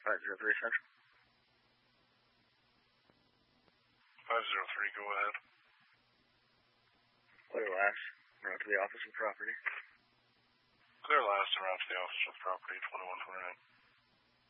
503 Central. 503, go ahead. Clear last. Route to the office and property. Clear last and route to the office of property, 2129.